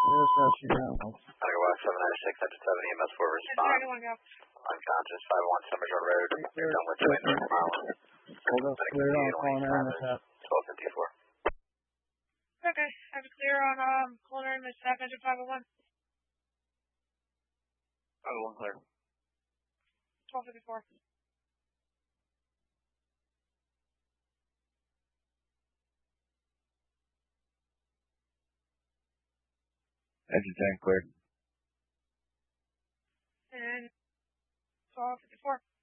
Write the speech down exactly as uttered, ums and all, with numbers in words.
Yes, yes, you can. Tiger West seven ninety-six, engine seven, E M S four response. Unconscious, five one Summers Road Road. Done with twin North Mile. Hold us clear on Culinary Mishap. twelve fifty-four. Okay, have it clear on um, Culinary Mishap, engine five oh one. five oh one clear. twelve fifty-four. Engine ten clear. And twelve fifty-four.